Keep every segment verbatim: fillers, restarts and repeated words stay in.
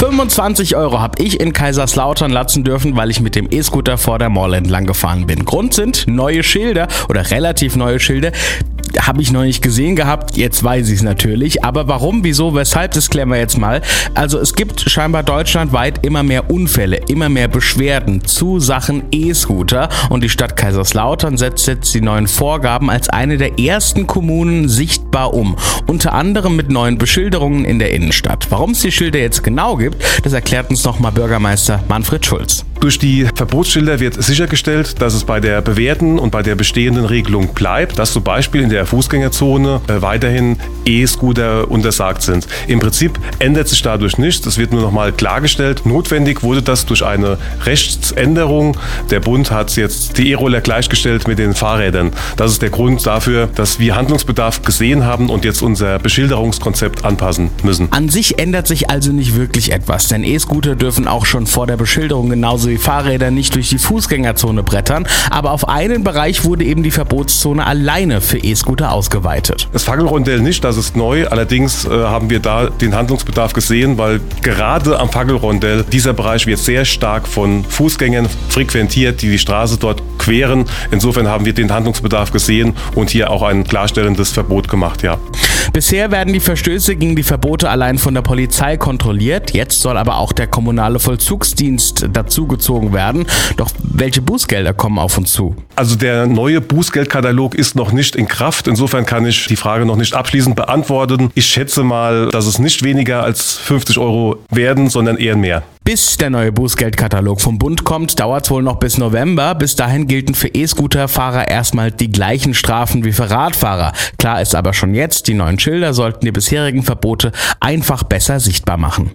fünfundzwanzig Euro habe ich in Kaiserslautern lassen dürfen, weil ich mit dem E-Scooter vor der Mall entlang gefahren bin. Grund sind neue Schilder oder relativ neue Schilder. Habe ich noch nicht gesehen gehabt, jetzt weiß ich es natürlich. Aber warum, wieso, weshalb, das klären wir jetzt mal. Also es gibt scheinbar deutschlandweit immer mehr Unfälle, immer mehr Beschwerden zu Sachen E-Scooter. Und die Stadt Kaiserslautern setzt jetzt die neuen Vorgaben als eine der ersten Kommunen sichtbar um. Unter anderem mit neuen Beschilderungen in der Innenstadt. Warum es die Schilder jetzt genau gibt, das erklärt uns nochmal Bürgermeister Manfred Schulz. Durch die Verbotsschilder wird sichergestellt, dass es bei der bewährten und bei der bestehenden Regelung bleibt, dass zum Beispiel in der Fußgängerzone äh, weiterhin E-Scooter untersagt sind. Im Prinzip ändert sich dadurch nichts, es wird nur noch mal klargestellt. Notwendig wurde das durch eine Rechtsänderung. Der Bund hat jetzt die E-Roller gleichgestellt mit den Fahrrädern. Das ist der Grund dafür, dass wir Handlungsbedarf gesehen haben und jetzt unser Beschilderungskonzept anpassen müssen. An sich ändert sich also nicht wirklich etwas, denn E-Scooter dürfen auch schon vor der Beschilderung genauso wie Fahrräder nicht durch die Fußgängerzone brettern, aber auf einen Bereich wurde eben die Verbotszone alleine für E-Scooter ausgeweitet. Das Fackelrondell nicht, das ist neu, allerdings äh, haben wir da den Handlungsbedarf gesehen, weil gerade am Fackelrondell dieser Bereich wird sehr stark von Fußgängern frequentiert, die die Straße dort queren. Insofern haben wir den Handlungsbedarf gesehen und hier auch ein klarstellendes Verbot gemacht, ja. Bisher werden die Verstöße gegen die Verbote allein von der Polizei kontrolliert. Jetzt soll aber auch der kommunale Vollzugsdienst dazugezogen werden. Doch welche Bußgelder kommen auf uns zu? Also der neue Bußgeldkatalog ist noch nicht in Kraft. Insofern kann ich die Frage noch nicht abschließend beantworten. Ich schätze mal, dass es nicht weniger als fünfzig Euro werden, sondern eher mehr. Bis der neue Bußgeldkatalog vom Bund kommt, dauert es wohl noch bis November. Bis dahin gelten für E-Scooter-Fahrer erstmal die gleichen Strafen wie für Radfahrer. Klar ist aber schon jetzt, die neuen Schilder sollten die bisherigen Verbote einfach besser sichtbar machen.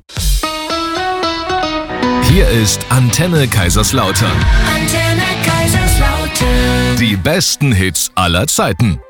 Hier ist Antenne Kaiserslautern. Antenne Kaiserslautern. Die besten Hits aller Zeiten.